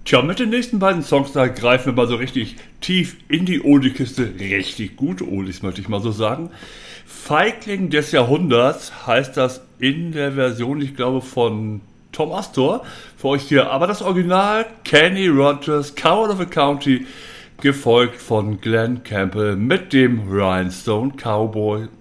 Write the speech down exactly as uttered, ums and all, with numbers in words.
Tja, mit den nächsten beiden Songs, da greifen wir mal so richtig tief in die Oldie-Kiste. Richtig gute Oldies, möchte ich mal so sagen. Feigling des Jahrhunderts heißt das in der Version, ich glaube, von Tom Astor für euch hier. Aber das Original, Kenny Rogers, Coward of a County, gefolgt von Glenn Campbell mit dem Rhinestone Cowboy.